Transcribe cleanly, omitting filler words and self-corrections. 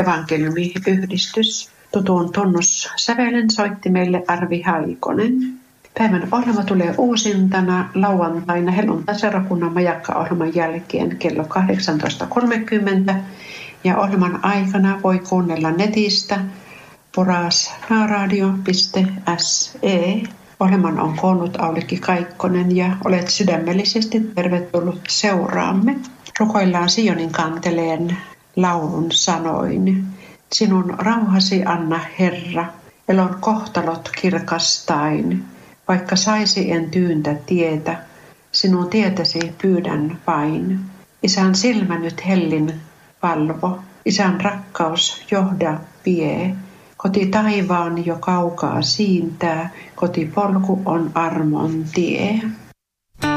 evankeliumiyhdistys. Tutun tunnussävelen soitti meille Arvi Haikonen. Päivän ohjelma tulee uusintana lauantaina helluntai-seurakunnan majakka-ohjelman jälkeen kello 18.30 ja ohjelman aikana voi kuunnella netistä porasnaaradio.se. Ohjelman on koonnut Aulikki Kaikkonen ja olet sydämellisesti tervetullut seuraamme. Rukoillaan Sionin kanteleen laulun sanoin. Sinun rauhasi anna Herra, elon kohtalot kirkastain. Vaikka saisi en tyyntä tietä, sinun tietäsi pyydän vain. Isän silmä nyt hellin valvo, isän rakkaus johda vie. Koti taivaan jo kaukaa siintää, kotipolku on armon tie.